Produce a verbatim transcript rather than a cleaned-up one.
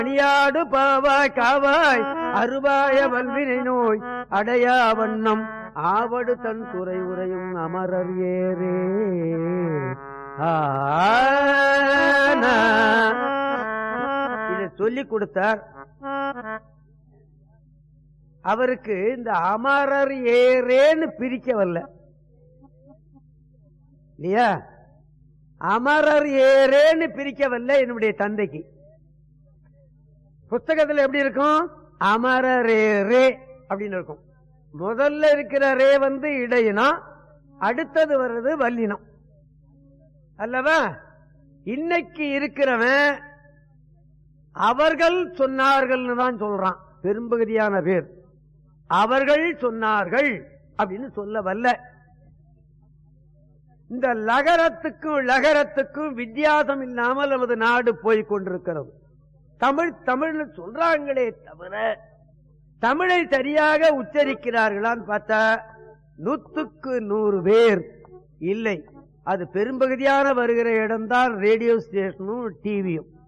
அணியாடு பாவாய் காவாய் அருவாய வல்வினை நோய் அடையா வண்ணம் ஆவடு தன் துறை உரையும் அமரர் ஏரே. இதை சொல்லிக் கொடுத்தார். அவருக்கு இந்த அமரர் ஏரேன்னு பிரிக்க வரல இல்லையா? அமரர் ஏரேன்னு பிரிக்க வரல என்னுடைய தந்தைக்கு. புஸ்தகத்தில் எப்படி இருக்கும்? அமரரேரே அப்படின்னு இருக்கும். முதல்ல இருக்கிற ரே வந்து இடையினம், அடுத்தது வர்றது வல்லினம் அல்லவா? இன்னைக்கு இருக்கிறவன் அவர்கள் சொன்னார்கள் தான் சொல்றான். பெரும்பகுதியான பேர் அவர்கள் சொன்னார்கள் அப்படின்னு சொல்ல வல்ல. இந்த லகரத்துக்கும் லகரத்துக்கும் வித்தியாசம் இல்லாமல் நமது நாடு போய் கொண்டிருக்கிறது. தமிழ் தமிழ் சொல்றாங்களே தவிர தமிழை சரியாக உச்சரிக்கிறார்களான்னு பார்த்தா நூத்துக்கு நூறு பேர் இல்லை. அது பெரும்பகுதியான வருகிற இடம்தான் ரேடியோ ஸ்டேஷனும் டிவியும்.